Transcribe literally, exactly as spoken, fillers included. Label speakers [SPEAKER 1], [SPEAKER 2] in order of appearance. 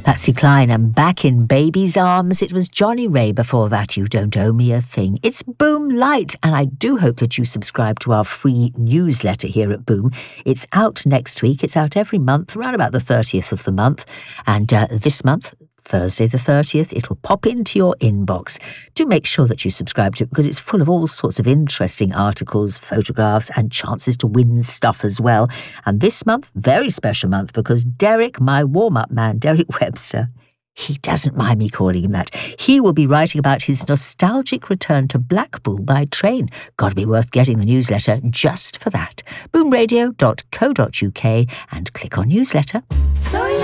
[SPEAKER 1] Patsy Cline and Back in Baby's Arms. It was Johnny Ray before that, You Don't Owe Me a Thing. It's Boom Light, and I do hope that you subscribe to our free newsletter here at Boom. It's out next week. It's out every month, around about the thirtieth of the month. And uh, this month, Thursday the thirtieth, it'll pop into your inbox. Do make sure that you subscribe to it because it's full of all sorts of interesting articles, photographs, and chances to win stuff as well. And this month, very special month, because Derek, my warm-up man, Derek Webster, he doesn't mind me calling him that. He will be writing about his nostalgic return to Blackpool by train. Got to be worth getting the newsletter just for that. boom radio dot co dot uk and click on newsletter.
[SPEAKER 2] So